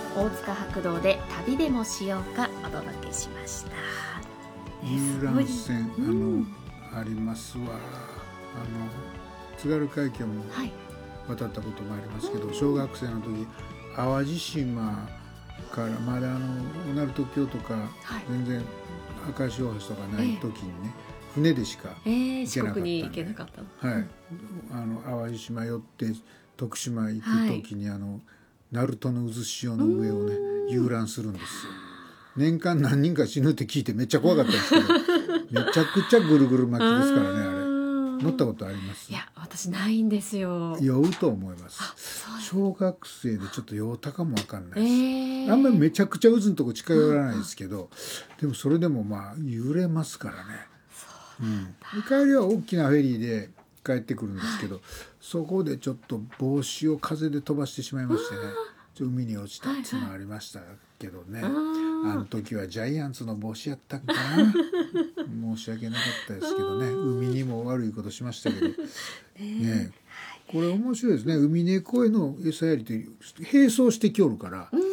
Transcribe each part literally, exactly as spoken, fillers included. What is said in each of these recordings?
大塚白道で旅でもしようかお届けしました。 遊覧船、あの、うん、ありますわ。あの津軽海峡も渡ったこともありますけど、はい、小学生の時淡路島からまだあの鳴門橋とか、はい、全然赤潮橋とかない時にね、えー、船でしか行けなかったんで、 えー、四国に行けなかったの、 はい、あの淡路島寄って徳島行く時に、はい、あの鳴門の渦潮の上をね遊覧するんですよ。年間何人か死ぬって聞いてめっちゃ怖かったんですけどめちゃくちゃぐるぐる巻きですからね。あれ乗ったことあります？ いや私ないんですよ。 酔うと思います。小学生でちょっと酔うたかもわかんないです、 えー、 あんまりめちゃくちゃ渦のとこ近寄らないですけど、でもそれでもまあ揺れますからね。 そうなんだ、 うん、帰りは大きなフェリーで帰ってくるんですけど、はい、そこでちょっと帽子を風で飛ばしてしまいましてね、海に落ちたっていうのがありましたけどね、はいはい、あの時はジャイアンツの帽子やったっけな申し訳なかったですけどね、海にも悪いことしましたけどね。これ面白いですね。海猫への餌やりって並走してきおるから、うんうん、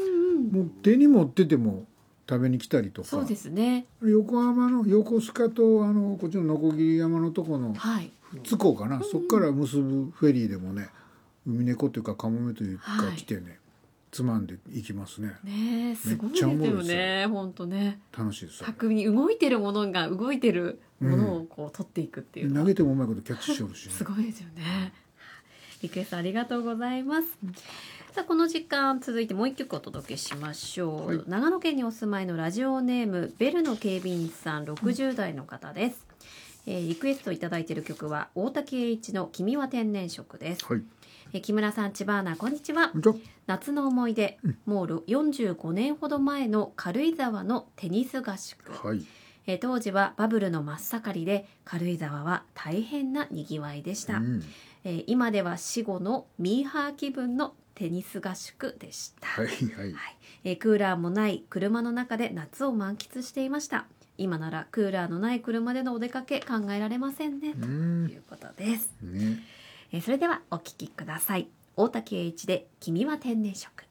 もう手に持ってても食べに来たりとか。 そうですね。 横浜の横須賀とあのこっちの鋸山のとこの津港かな、はい、そこから結ぶフェリーでもね、海猫というかカモメというか来てね、はい、つまんでいきますね。 ねえ、すごいですよね。本当ね。 楽しいです。 巧みに動いてるものが動いてるものをこう取っていくっていう、 うん、投げてもうまいことキャッチしよるし、ね、 すごいですよね。リクエストありがとうございます。さあこの時間続いてもう一曲お届けしましょう、はい、長野県にお住まいのラジオネームベルの警備員さんろくじゅう代の方です、うん、えー、リクエストいただいている曲は大滝栄一の君は天然色です、はい、えー、木村さん、千葉アナ、こんにちは。夏の思い出、うん、もうよんじゅうごねんほど前の軽井沢のテニス合宿、はい、えー、当時はバブルの真っ盛りで軽井沢は大変なにぎわいでした、うん、えー、今では死後のミーハー気分のテニス合宿でした、はいはいはい、えー、クーラーもない車の中で夏を満喫していました。今ならクーラーのない車でのお出かけ考えられませんね、ということです、ね。えー、それではお聴きください。大滝栄一で君は天然色。